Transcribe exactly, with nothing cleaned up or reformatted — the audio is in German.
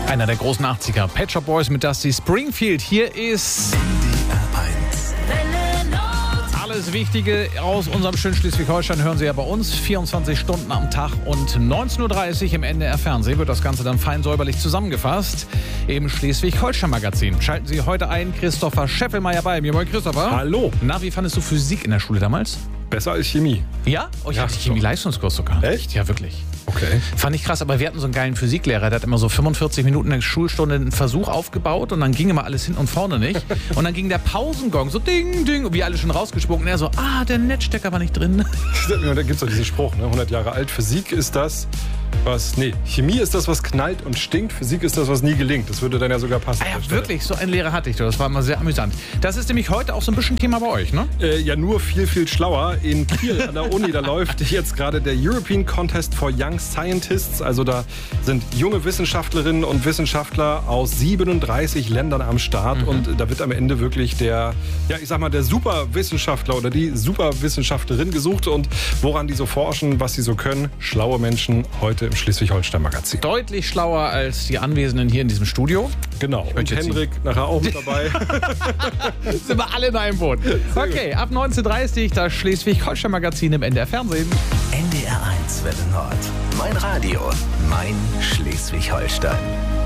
Einer der großen achtziger. Pet Shop Boys mit Dusty Springfield. Hier ist N D R eins. alles Wichtige aus unserem schönen Schleswig-Holstein hören Sie ja bei uns. vierundzwanzig Stunden am Tag und neunzehn Uhr dreißig im N D R Fernsehen wird das Ganze dann fein säuberlich zusammengefasst im Schleswig-Holstein-Magazin. Schalten Sie heute ein, Christopher Scheffelmeier bei mir. Moin Christopher. Hallo. Na, wie fandest du Physik in der Schule damals? Besser als Chemie. Ja? Oh, ich Ja, hatte so. Chemie-Leistungskurs sogar. Echt? Ja, wirklich. Okay. Fand ich krass, aber wir hatten so einen geilen Physiklehrer, der hat immer so fünfundvierzig Minuten in der Schulstunde einen Versuch aufgebaut und dann ging immer alles hin und vorne nicht. Und dann ging der Pausengong so ding, ding, und wir alle schon rausgesprungen. Und er so, ah, der Netzstecker war nicht drin. Da gibt es doch diesen Spruch, ne? hundert Jahre alt. Physik ist das, was... Nee, Chemie ist das, was knallt und stinkt. Physik ist das, was nie gelingt. Das würde dann ja sogar passen. Ah an ja, der Stelle. wirklich, so einen Lehrer hatte ich. Das war immer sehr amüsant. Das ist nämlich heute auch so ein bisschen Thema bei euch, ne? Äh, ja, nur viel, viel schlauer. In Kiel an der Uni, da läuft jetzt gerade der European Contest for Young Scientists. Also da sind junge Wissenschaftlerinnen und Wissenschaftler aus siebenunddreißig Ländern am Start. Mhm. Und da wird am Ende wirklich der, ja, ich sag mal, der Superwissenschaftler oder die Superwissenschaftlerin gesucht. Und woran die so forschen, was sie so können. Schlaue Menschen heute im Schleswig-Holstein-Magazin. Deutlich schlauer als die Anwesenden hier in diesem Studio. Genau. Und möchte jetzt Henrik nachher auch mit dabei. Sind wir alle in einem Boot. Okay, ab neunzehn Uhr dreißig das Schleswig-Holstein-Magazin im N D R Fernsehen. N D R eins Welle Nord. Mein Radio, mein Schleswig-Holstein.